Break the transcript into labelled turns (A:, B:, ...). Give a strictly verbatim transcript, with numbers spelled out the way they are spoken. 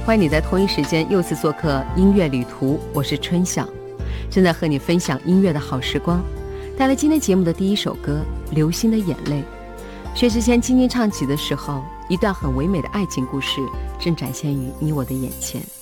A: 欢迎你在同一时间又次做客音乐旅途，我是春晓，正在和你分享音乐的好时光。带来今天节目的第一首歌《流星的眼泪》。薛之谦轻轻唱起的时候，一段很唯美的爱情故事正展现于你我的眼前。